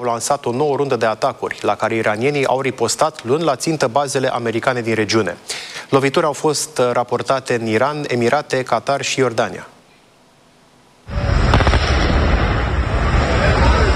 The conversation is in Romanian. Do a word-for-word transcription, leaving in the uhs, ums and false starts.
lansat o nouă rundă de atacuri, la care iranienii au ripostat, luând la țintă bazele americane din regiune. Lovituri au fost raportate în Iran, Emirate, Qatar și Iordania.